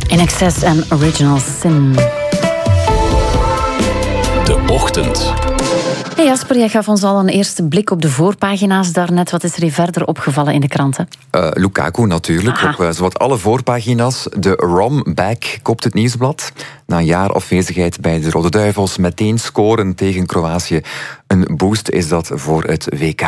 INXS en Original Sin. De Ochtend. Hey Jasper, jij gaf ons al een eerste blik op de voorpagina's daarnet. Wat is er hier verder opgevallen in de kranten? Lukaku natuurlijk. Op zowat alle voorpagina's. De Rom-back kopt het Nieuwsblad. Na een jaar afwezigheid bij de Rode Duivels meteen scoren tegen Kroatië. Een boost is dat voor het WK.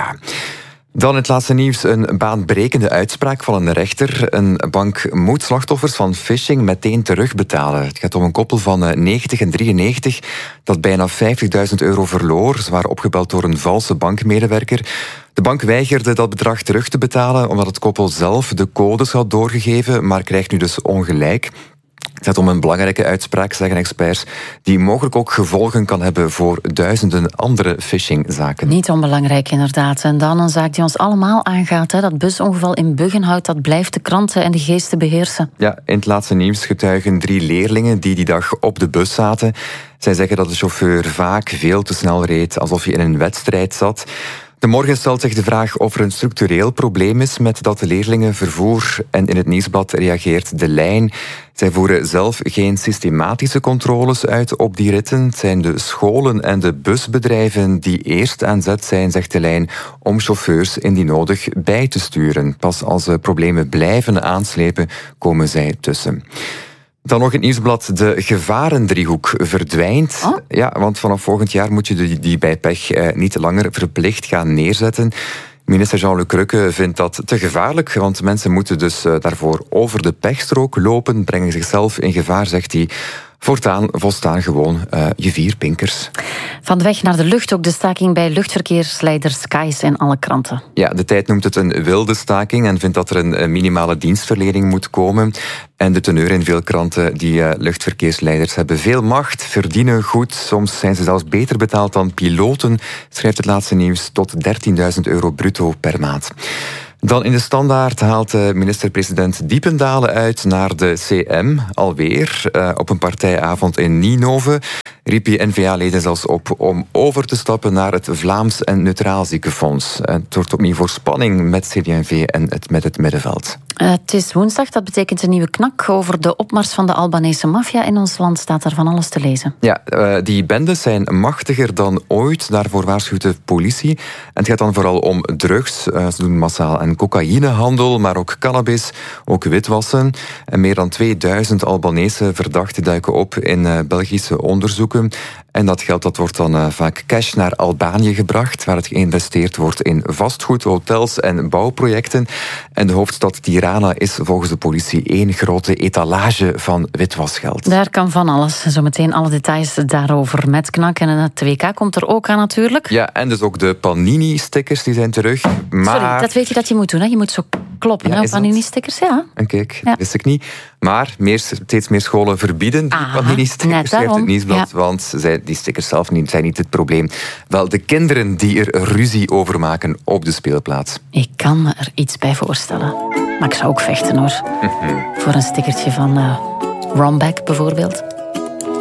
Dan het laatste nieuws, een baanbrekende uitspraak van een rechter. Een bank moet slachtoffers van phishing meteen terugbetalen. Het gaat om een koppel van 90 en 93 dat bijna €50.000 verloor. Ze waren opgebeld door een valse bankmedewerker. De bank weigerde dat bedrag terug te betalen omdat het koppel zelf de codes had doorgegeven, maar krijgt nu dus ongelijk. Het gaat om een belangrijke uitspraak, zeggen experts, die mogelijk ook gevolgen kan hebben voor duizenden andere phishingzaken. Niet onbelangrijk inderdaad. En dan een zaak die ons allemaal aangaat. Hè? Dat busongeval in Buggenhout, dat blijft de kranten en de geesten beheersen. Ja, in het laatste nieuws getuigen 3 leerlingen die dag op de bus zaten. Zij zeggen dat de chauffeur vaak veel te snel reed, alsof je in een wedstrijd zat. De Morgen stelt zich de vraag of er een structureel probleem is met dat leerlingenvervoer. En in het Nieuwsblad reageert De Lijn. Zij voeren zelf geen systematische controles uit op die ritten. Het zijn de scholen en de busbedrijven die eerst aan zet zijn, zegt De Lijn, om chauffeurs indien nodig bij te sturen. Pas als de problemen blijven aanslepen, komen zij tussen. Dan nog het Nieuwsblad. De gevarendriehoek verdwijnt. Oh? Ja, want vanaf volgend jaar moet je die bij pech niet langer verplicht gaan neerzetten. Minister Jean-Luc Rukke vindt dat te gevaarlijk, want mensen moeten dus daarvoor over de pechstrook lopen, brengen zichzelf in gevaar, zegt hij. Voortaan volstaan gewoon je 4 pinkers. Van de weg naar de lucht ook de staking bij luchtverkeersleider Skies in alle kranten. Ja, De Tijd noemt het een wilde staking en vindt dat er een minimale dienstverlening moet komen. En de teneur in veel kranten, die luchtverkeersleiders hebben veel macht, verdienen goed. Soms zijn ze zelfs beter betaald dan piloten, schrijft het laatste nieuws, tot €13.000 bruto per maand. Dan in de Standaard haalt minister-president Diependalen uit naar de CM, alweer. Op een partijavond in Ninove riep hij N-VA-leden zelfs op om over te stappen naar het Vlaams en Neutraal Ziekenfonds. Het wordt opnieuw voor spanning met CD&V en met het middenveld. Het is woensdag, dat betekent een nieuwe knak. Over de opmars van de Albanese maffia in ons land staat er van alles te lezen. Ja, die bendes zijn machtiger dan ooit, daarvoor waarschuwt de politie. En het gaat dan vooral om drugs. Ze doen massaal aan cocaïnehandel, maar ook cannabis, ook witwassen. En meer dan 2000 Albanese verdachten duiken op in Belgische onderzoeken. En dat geld dat wordt dan vaak cash naar Albanië gebracht, waar het geïnvesteerd wordt in vastgoed, hotels en bouwprojecten. En de hoofdstad Tirana is volgens de politie 1 grote etalage van witwasgeld. Daar kan van alles. Zometeen alle details daarover met knak. En het WK komt er ook aan natuurlijk. Ja, en dus ook de Panini-stickers die zijn terug. Maar... Sorry, dat weet je dat je moet doen. Hè? Je moet zo kloppen, Ja, hè, op Panini-stickers. Ja. En kijk, Ja. wist ik niet. Maar steeds meer scholen verbieden die Aha, Panini-stickers, net schrijft het daarom. Nieuwsblad. Ja. Want die stickers zelf zijn niet het probleem. Wel de kinderen die er ruzie over maken op de speelplaats. Ik kan me er iets bij voorstellen. Maar ik zou ook vechten, hoor. Voor een stickertje van Romback bijvoorbeeld.